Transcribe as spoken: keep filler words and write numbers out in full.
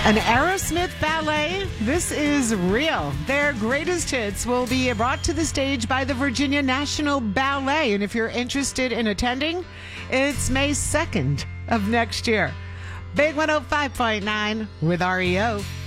An Aerosmith ballet. This is real. Their greatest hits will be brought to the stage by the Virginia National Ballet. And if you're interested in attending, it's May second of next year. Big one oh five point nine with R E O.